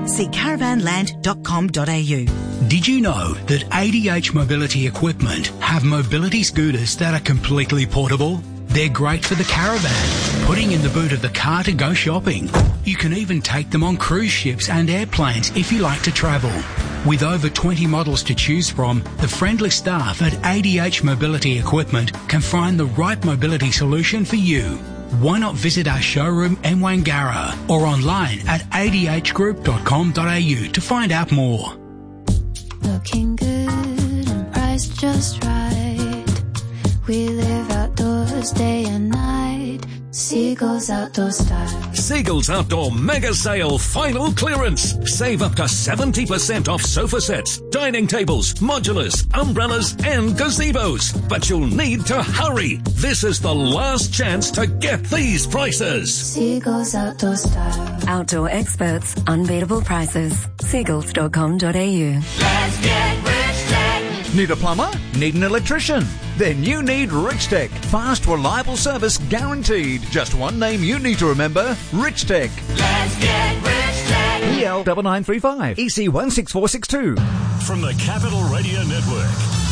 See caravanland.com.au. Did you know that ADH Mobility Equipment have mobility scooters that are completely portable? They're great for the caravan, putting in the boot of the car to go shopping. You can even take them on cruise ships and airplanes if you like to travel. With over 20 models to choose from, the friendly staff at ADH Mobility Equipment can find the right mobility solution for you. Why not visit our showroom in Wangara or online at adhgroup.com.au to find out more. Looking good and priced just right. We live outdoors day and night. Seagulls Outdoor Style. Seagulls Outdoor Mega Sale Final Clearance. Save up to 70% off sofa sets, dining tables, modulars, umbrellas and gazebos. But you'll need to hurry. This is the last chance to get these prices. Seagulls Outdoor Style. Outdoor experts, unbeatable prices. Seagulls.com.au. Let's get Rich Tech. Need a plumber? Need an electrician? Then you need Rich Tech. Fast, reliable service guaranteed. Just one name you need to remember, Rich Tech. Let's get Rich Tech. EL 9935 EC 16462. From the Capital Radio Network.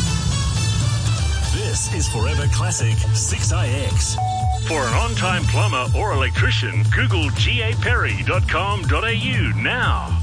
This is Forever Classic 6IX. For an on-time plumber or electrician, Google gaperry.com.au now.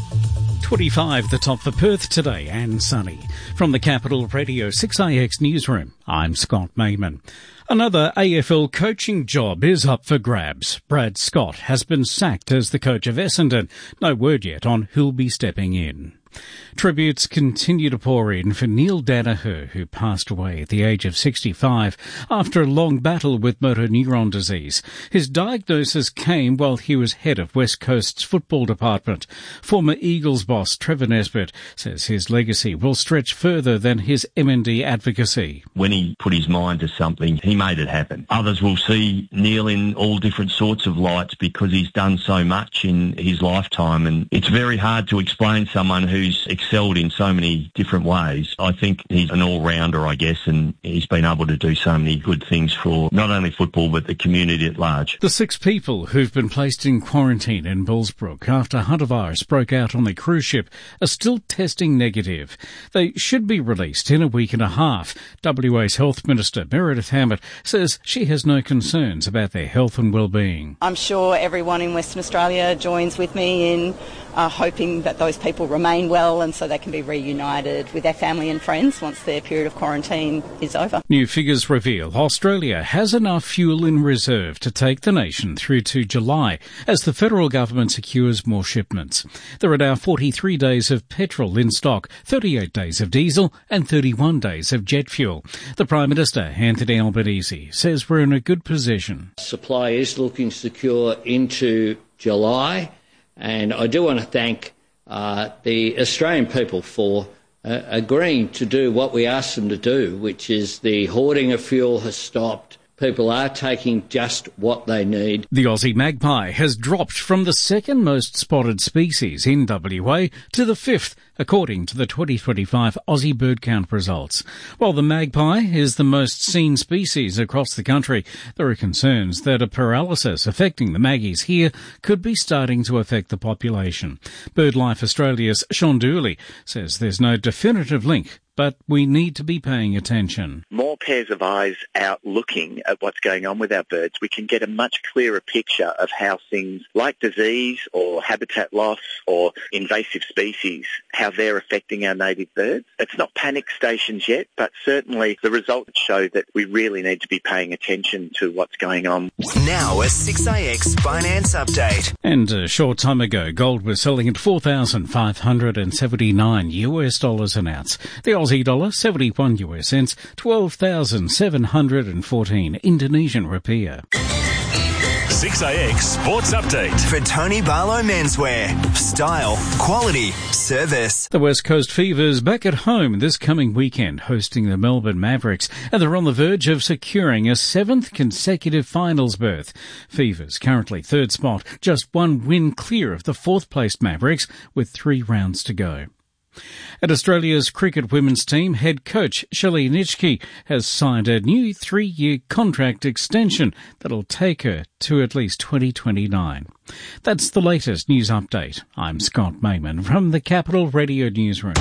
25 the top for Perth today and sunny. From the Capital Radio 6IX newsroom, I'm Scott Mayman. Another AFL coaching job is up for grabs. Brad Scott has been sacked as the coach of Essendon. No word yet on who'll be stepping in. Tributes continue to pour in for Neil Danaher, who passed away at the age of 65 after a long battle with motor neuron disease. His diagnosis came while he was head of West Coast's football department. Former Eagles boss Trevor Nesbitt says his legacy will stretch further than his MND advocacy. When he put his mind to something, he made it happen. Others will see Neil in all different sorts of lights because he's done so much in his lifetime, and it's very hard to explain someone who's excelled in so many different ways. I think he's an all-rounder, I guess, and he's been able to do so many good things for not only football but the community at large. The 6 people who've been placed in quarantine in Bullsbrook after hantavirus broke out on the cruise ship are still testing negative. They should be released in a week and a half. WA's Health Minister Meredith Hammett says she has no concerns about their health and well-being. I'm sure everyone in Western Australia joins with me in hoping that those people remain well and so they can be reunited with their family and friends once their period of quarantine is over. New figures reveal Australia has enough fuel in reserve to take the nation through to July as the federal government secures more shipments. There are now 43 days of petrol in stock, 38 days of diesel and 31 days of jet fuel. The Prime Minister, Anthony Albanese, says we're in a good position. Supply is looking secure into July. And I do want to thank the Australian people for agreeing to do what we asked them to do, which is the hoarding of fuel has stopped. People are taking just what they need. The Aussie magpie has dropped from the second most spotted species in WA to the 5th, according to the 2025 Aussie bird count results. While the magpie is the most seen species across the country, there are concerns that a paralysis affecting the maggies here could be starting to affect the population. BirdLife Australia's Sean Dooley says there's no definitive link, but we need to be paying attention. More pairs of eyes out looking at what's going on with our birds, we can get a much clearer picture of how things like disease or habitat loss or invasive species, how they're affecting our native birds. It's not panic stations yet, but certainly the results show that we really need to be paying attention to what's going on. Now a 6IX finance update. And a short time ago, gold was selling at $4,579 an ounce. The Aussie dollar, 71 US cents, 12,714 Indonesian rupiah. 6IX Sports Update. For Tony Barlow Menswear. Style, quality, service. The West Coast Fever's back at home this coming weekend, hosting the Melbourne Mavericks, and they're on the verge of securing a 7th consecutive finals berth. Fever's currently 3rd spot, just one win clear of the 4th-placed Mavericks, with 3 rounds to go. And Australia's cricket women's team head coach Shelley Nitschke has signed a new 3-year contract extension that'll take her to at least 2029. That's the latest news update. I'm Scott Mayman from the Capital Radio Newsroom.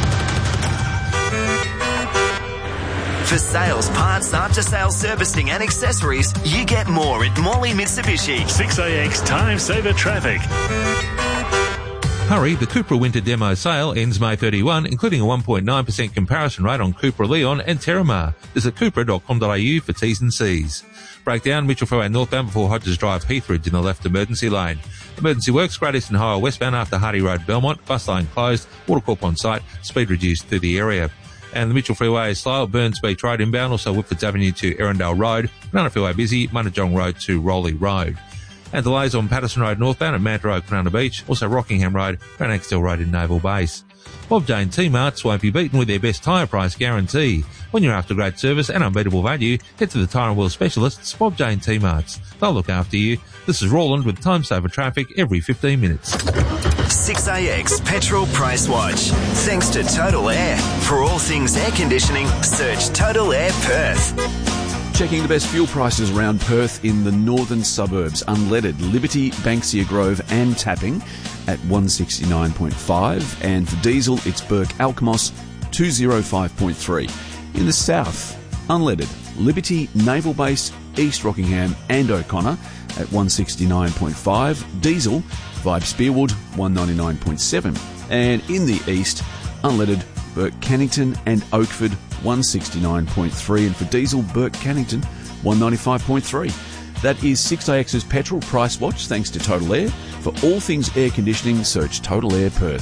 For sales, parts, after-sales servicing and accessories, you get more at Morley Mitsubishi. 6AX Time Saver Traffic. Hurry, the Cupra Winter Demo Sale ends May 31, including a 1.9% comparison rate on Cupra Leon and Terramar. Visit cupra.com.au for T's and C's. Breakdown, Mitchell Freeway northbound before Hodges Drive, Heathridge in the left emergency lane. Emergency works, Great Eastern Highway westbound after Hardy Road, Belmont. Bus lane closed, Watercorp on site, speed reduced through the area. And the Mitchell Freeway is slow at Burns Beach Road inbound, also Whitfords Avenue to Erindale Road. Banana Freeway busy, Munajong Road to Rowley Road. And delays on Patterson Road northbound at Manta Road, Banana Beach, also Rockingham Road, Grand Axtell Road in Naval Base. Bob Jane T-Marts won't be beaten with their best tyre price guarantee. When you're after great service and unbeatable value, head to the Tyre and Wheel specialists, Bob Jane T-Marts. They'll look after you. This is Roland with Time Saver Traffic every 15 minutes. 6AX Petrol Price Watch. Thanks to Total Air. For all things air conditioning, search Total Air Perth. Checking the best fuel prices around Perth in the northern suburbs. Unleaded, Liberty, Banksia Grove and Tapping at 169.5. And for diesel, it's Burke Alkmos 205.3. In the south, unleaded, Liberty, Naval Base, East Rockingham and O'Connor at 169.5. Diesel, Vibe Spearwood 199.7. And in the east, unleaded, Burke Cannington and Oakford 169.3, and for diesel, Burke Cannington 195.3. That is 6AX's Petrol Price Watch, thanks to Total Air. For all things air conditioning, search Total Air Perth.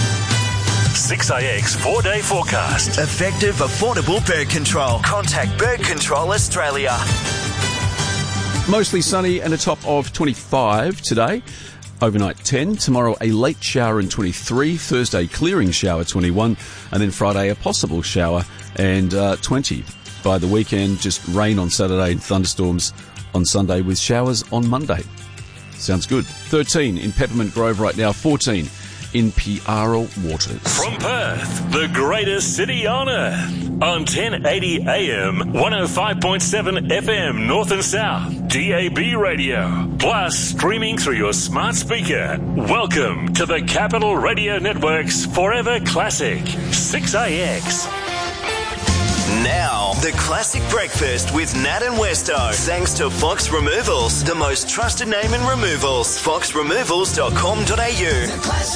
6AX 4-day forecast. Effective, affordable bird control. Contact Bird Control Australia. Mostly sunny and a top of 25 today. Overnight 10, tomorrow a late shower and 23, Thursday clearing shower 21, and then Friday a possible shower and 20. By the weekend, just rain on Saturday and thunderstorms on Sunday with showers on Monday. Sounds good. 13 in Peppermint Grove right now, 14 in Piara Waters. From Perth, the greatest city on earth. On 1080 AM, 105.7 FM North and South, DAB radio. Plus, streaming through your smart speaker. Welcome to the Capital Radio Network's Forever Classic, 6AX. Now, the classic breakfast with Nat and Westo. Thanks to Fox Removals, the most trusted name in removals. foxremovals.com.au.